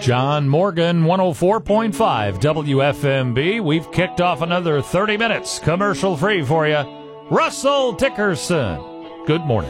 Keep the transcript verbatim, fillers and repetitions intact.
John Morgan, one oh four point five W F M B. We've kicked off another thirty minutes commercial free for you. Russell Dickerson, good morning.